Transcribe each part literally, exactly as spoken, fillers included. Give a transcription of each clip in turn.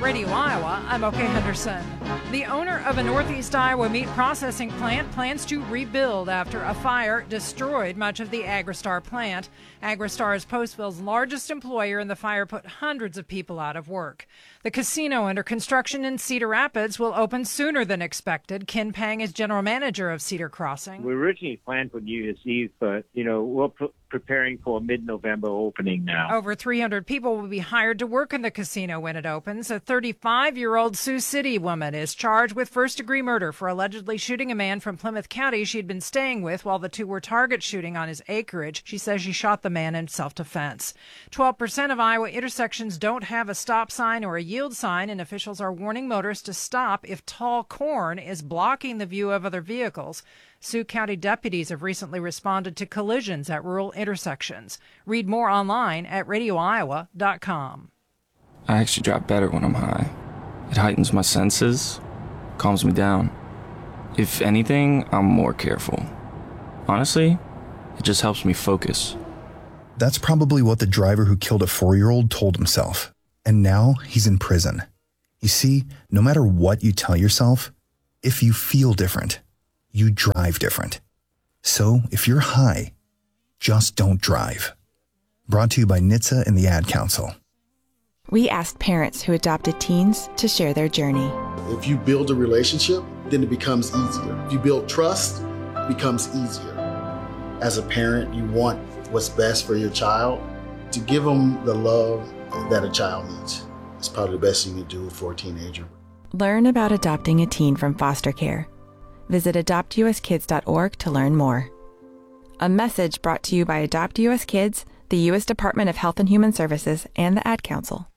Radio Iowa, I'm Oke Henderson. The owner of a Northeast Iowa meat processing plant plans to rebuild after a fire destroyed much of the Agristar plant. Agristar is Postville's largest employer, and the fire put hundreds of people out of work. The casino under construction in Cedar Rapids will open sooner than expected. Ken Pang is general manager of Cedar Crossing. We originally planned for New Year's Eve, but, you know, we're pre- preparing for a mid-November opening now. Over three hundred people will be hired to work in the casino when it opens. A thirty-five-year-old Sioux City woman is charged with first-degree murder for allegedly shooting a man from Plymouth County she'd been staying with while the two were target shooting on his acreage. She says she shot the man in self-defense. twelve percent of Iowa intersections don't have a stop sign or a yield sign, and officials are warning motorists to stop if tall corn is blocking the view of other vehicles. Sioux County deputies have recently responded to collisions at rural intersections. Read more online at radio iowa dot com. I actually drive better when I'm high. It heightens my senses, calms me down. If anything, I'm more careful. Honestly, it just helps me focus. That's probably what the driver who killed a four-year-old told himself. And now he's in prison. You see, no matter what you tell yourself, if you feel different, you drive different. So if you're high, just don't drive. Brought to you by N H T S A and the Ad Council. We asked parents who adopted teens to share their journey. If you build a relationship, then it becomes easier. If you build trust, it becomes easier. As a parent, you want what's best for your child. To give them the love that a child needs. It's probably the best thing you can do for a teenager. Learn about adopting a teen from foster care. Visit adopt u s kids dot org to learn more. A message brought to you by Adopt U S Kids, the U S Department of Health and Human Services, and the Ad Council.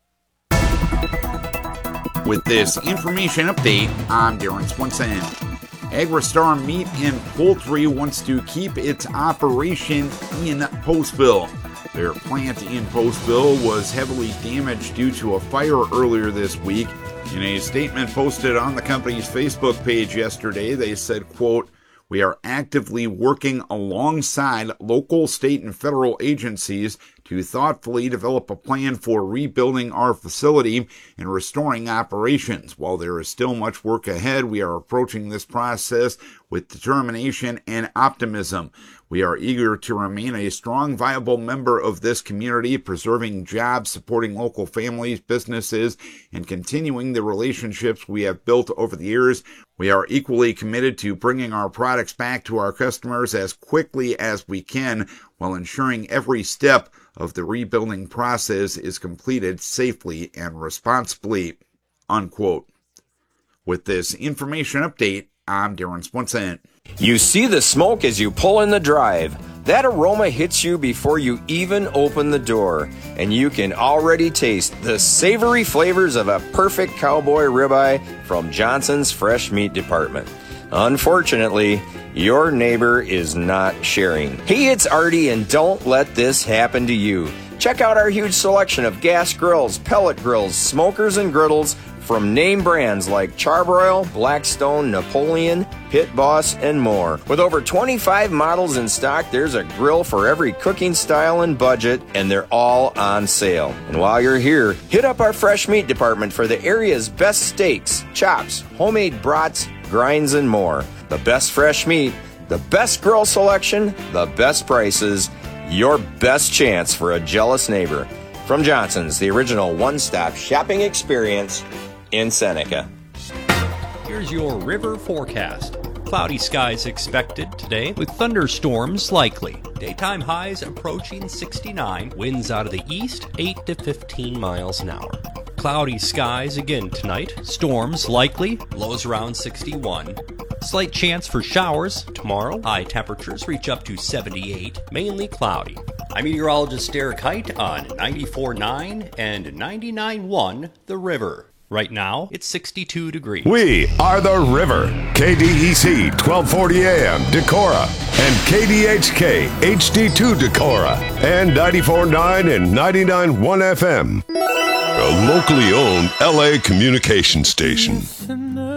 With this information update, I'm Darren Swenson. Agristar Meat and Poultry wants to keep its operation in Postville. Their plant in Postville was heavily damaged due to a fire earlier this week. In a statement posted on the company's Facebook page yesterday, they said, quote, "We are actively working alongside local, state, and federal agencies to thoughtfully develop a plan for rebuilding our facility and restoring operations. While there is still much work ahead, we are approaching this process with determination and optimism. We are eager to remain a strong, viable member of this community, preserving jobs, supporting local families, businesses, and continuing the relationships we have built over the years. We are equally committed to bringing our products back to our customers as quickly as we can, while ensuring every step of the rebuilding process is completed safely and responsibly," unquote. With this information update, I'm Darren Swenson. You see the smoke as you pull in the drive. That aroma hits you before you even open the door, and you can already taste the savory flavors of a perfect cowboy ribeye from Johnson's Fresh Meat Department. Unfortunately, your neighbor is not sharing. Hey, it's Artie, and don't let this happen to you. Check out our huge selection of gas grills, pellet grills, smokers, and griddles from name brands like Charbroil, Blackstone, Napoleon, Pit Boss, and more. With over twenty-five models in stock, there's a grill for every cooking style and budget, and they're all on sale. And while you're here, hit up our Fresh Meat Department for the area's best steaks, chops, homemade brats, grinds, and more. The best fresh meat, the best grill selection, the best prices, your best chance for a jealous neighbor. From Johnson's, the original one-stop shopping experience in Seneca. Here's your river forecast. Cloudy skies expected today with thunderstorms likely. Daytime highs approaching sixty-nine. Winds out of the east, eight to fifteen miles an hour. Cloudy skies again tonight. Storms likely. Lows around sixty-one. Slight chance for showers tomorrow. High temperatures reach up to seventy-eight. Mainly cloudy. I'm meteorologist Derek Height on ninety-four point nine and ninety-nine point one The River. Right now, it's sixty-two degrees. We are The River. K D E C twelve forty A M Decorah and K D H K H D two Decorah and ninety-four point nine and ninety-nine point one F M. A locally owned L A communication station.